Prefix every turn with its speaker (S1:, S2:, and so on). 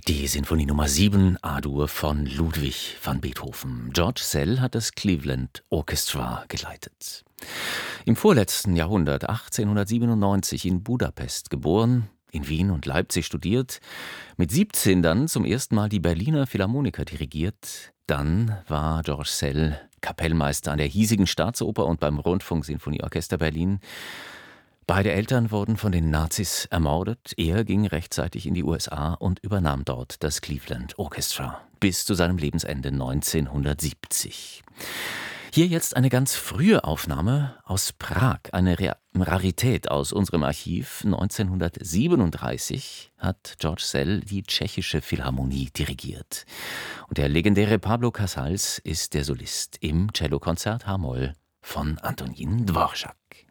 S1: Die Sinfonie Nummer 7 A-Dur von Ludwig van Beethoven. George Szell hat das Cleveland Orchestra geleitet. Im vorletzten Jahrhundert, 1897, in Budapest geboren, in Wien und Leipzig studiert, mit 17 dann zum ersten Mal die Berliner Philharmoniker dirigiert. Dann war George Szell Kapellmeister an der hiesigen Staatsoper und beim Rundfunksinfonieorchester Berlin. Beide Eltern wurden von den Nazis ermordet. Er ging rechtzeitig in die USA und übernahm dort das Cleveland Orchestra bis zu seinem Lebensende 1970. Hier jetzt eine ganz frühe Aufnahme aus Prag, eine Rarität aus unserem Archiv. 1937 hat George Szell die tschechische Philharmonie dirigiert. Und der legendäre Pablo Casals ist der Solist im Cellokonzert H-Moll von Antonín Dvořák.